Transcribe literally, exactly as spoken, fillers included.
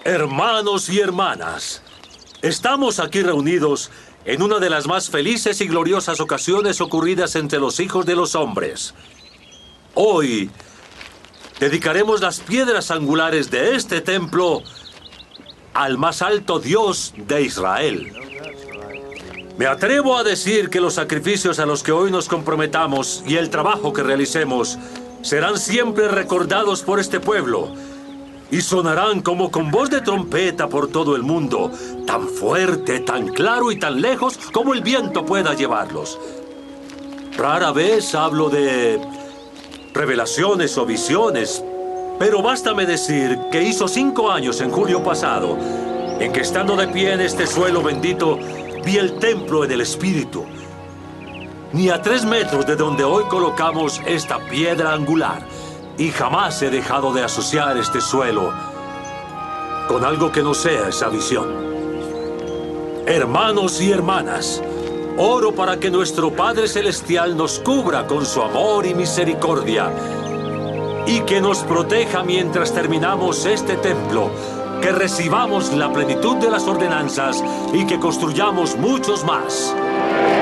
Hermanos y hermanas, estamos aquí reunidos en una de las más felices y gloriosas ocasiones ocurridas entre los hijos de los hombres. Hoy dedicaremos las piedras angulares de este templo al más alto Dios de Israel. Me atrevo a decir que los sacrificios a los que hoy nos comprometamos y el trabajo que realicemos serán siempre recordados por este pueblo y sonarán como con voz de trompeta por todo el mundo, tan fuerte, tan claro y tan lejos como el viento pueda llevarlos. Rara vez hablo de revelaciones o visiones, pero bástame decir que hizo cinco años en julio pasado, en que estando de pie en este suelo bendito, vi el templo en el espíritu. Ni a tres metros de donde hoy colocamos esta piedra angular, y jamás he dejado de asociar este suelo con algo que no sea esa visión. Hermanos y hermanas, oro para que nuestro Padre Celestial nos cubra con su amor y misericordia y que nos proteja mientras terminamos este templo, que recibamos la plenitud de las ordenanzas y que construyamos muchos más.